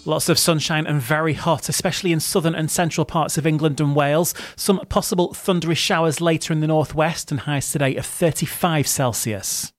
Lots of sunshine and very hot, especially in southern and central parts of England and Wales. Some possible thundery showers later in the northwest and highs today of 35 Celsius.